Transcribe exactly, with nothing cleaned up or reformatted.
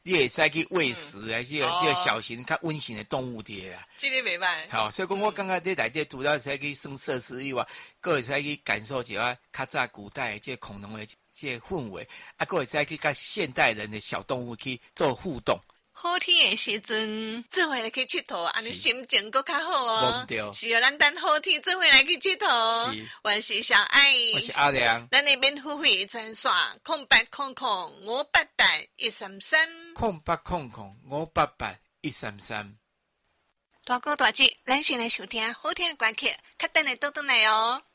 你会使去喂食啊，这个这个小型较温驯的动物伫啦。 这个袂歹。 好，所以讲我感觉你内底除了使去耍设施以外，佫会使去感受一下较早古代这恐龙的这氛围，啊，佫会使去甲现代人的小动物去做互动。 好天的时阵，做伙来去佚佗，安尼心情更较好哦。是啊，咱等好天做伙来去佚佗。是，我是小爱， 我是阿良。 咱那边付费专线空八空空五八八一三三， 空八空空五八八一三三。 大哥大姐，咱先来收听好听的歌曲，较等下倒转来哦。